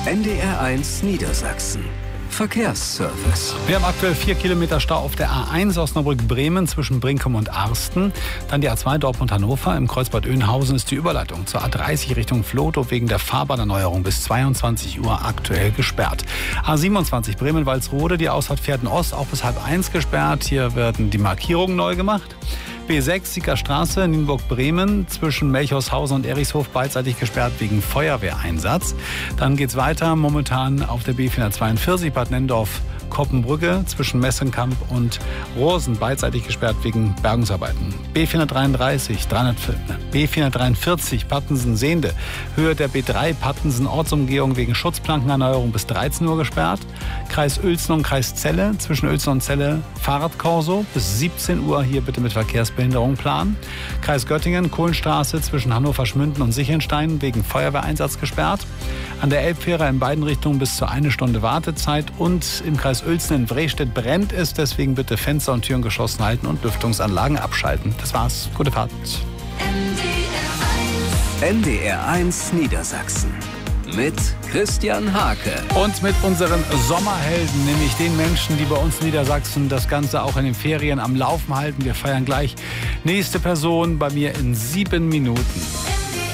NDR1 Niedersachsen. Verkehrsservice. Wir haben aktuell 4 Kilometer Stau auf der A1 Osnabrück-Bremen zwischen Brinkum und Arsten. Dann die A2 Dortmund-Hannover. Im Kreuzbad Oeynhausen ist die Überleitung zur A30 Richtung Vlotho wegen der Fahrbahnerneuerung bis 22 Uhr aktuell gesperrt. A27 Bremen-Walsrode, die Ausfahrt Pferden-Ost auch bis 12:30 gesperrt. Hier werden die Markierungen neu gemacht. B6 Siegerstraße, Nienburg-Bremen, zwischen Melchorshausen und Erichshof beidseitig gesperrt wegen Feuerwehreinsatz. Dann geht's weiter, momentan auf der B442 Bad Nennendorf-Koppenbrücke, zwischen Messenkamp und Rosen beidseitig gesperrt wegen Bergungsarbeiten. B443 Pattensen-Sehnde, Höhe der B3 Pattensen-Ortsumgehung wegen Schutzplankenerneuerung bis 13 Uhr gesperrt. Kreis Uelzen und Kreis Celle, zwischen Uelzen und Celle Fahrradkorso bis 17 Uhr, hier bitte mit Verkehrsbehinderung planen. Kreis Göttingen, Kohlenstraße zwischen Hannover-Schmünden und Sichenstein wegen Feuerwehreinsatz gesperrt. An der Elbfähre in beiden Richtungen bis zu 1 Stunde Wartezeit. Und im Kreis Uelzen in Wrestedt brennt es, deswegen bitte Fenster und Türen geschlossen halten und Lüftungsanlagen abschalten. Das war's. Gute Fahrt. NDR1 Niedersachsen. Mit Christian Hake. Und mit unseren Sommerhelden, nämlich den Menschen, die bei uns in Niedersachsen das Ganze auch in den Ferien am Laufen halten. Wir feiern gleich nächste Person bei mir in 7 Minuten.